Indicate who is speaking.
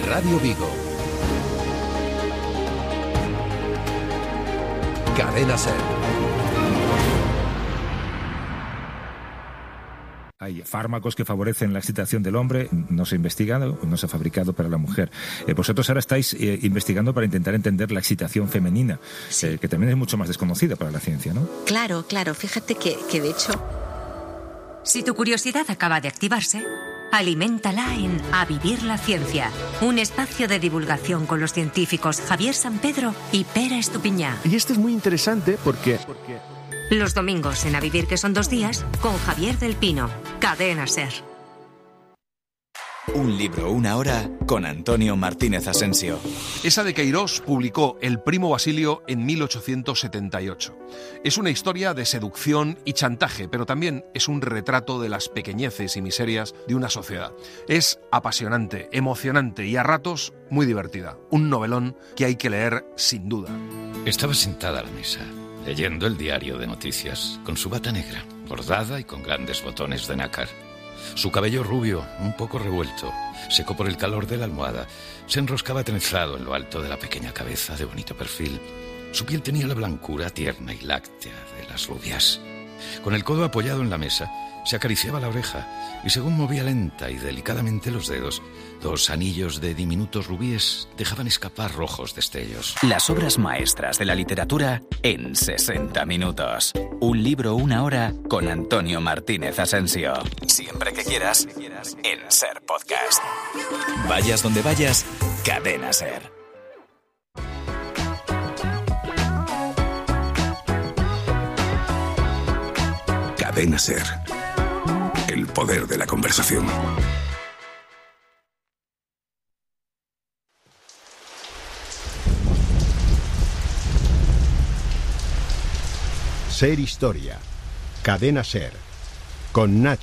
Speaker 1: Radio Vigo. Cadena SER.
Speaker 2: Hay fármacos que favorecen la excitación del hombre, no se ha investigado, no se ha fabricado para la mujer. Vosotros ahora estáis investigando para intentar entender la excitación femenina, sí. Que también es mucho más desconocida para la ciencia, ¿no?
Speaker 3: Claro, fíjate que de hecho...
Speaker 4: Si tu curiosidad acaba de activarse, aliméntala en A Vivir la Ciencia, un espacio de divulgación con los científicos Javier Sampedro y Pere Estupiñán.
Speaker 5: Y este es muy interesante porque...
Speaker 4: Los domingos en A Vivir, que son 2 días, con Javier del Pino, Cadena SER.
Speaker 6: Un libro, una hora, con Antonio Martínez Asensio.
Speaker 7: Esa de Queirós publicó El primo Basilio en 1878. Es una historia de seducción y chantaje, pero también es un retrato de las pequeñeces y miserias de una sociedad. Es apasionante, emocionante y a ratos muy divertida. Un novelón que hay que leer sin duda.
Speaker 8: Estaba sentada a la mesa, leyendo el diario de noticias, con su bata negra, bordada y con grandes botones de nácar. Su cabello rubio, un poco revuelto, seco por el calor de la almohada, se enroscaba trenzado en lo alto de la pequeña cabeza de bonito perfil. Su piel tenía la blancura tierna y láctea de las rubias. Con el codo apoyado en la mesa, se acariciaba la oreja y según movía lenta y delicadamente los dedos, 2 anillos de diminutos rubíes dejaban escapar rojos destellos.
Speaker 6: Las obras maestras de la literatura en 60 minutos. Un libro, una hora, con Antonio Martínez Asensio. Siempre que quieras, en SER Podcast. Vayas donde vayas, Cadena SER.
Speaker 9: Cadena SER. El poder de la conversación.
Speaker 10: SER Historia. Cadena SER. Con Nacho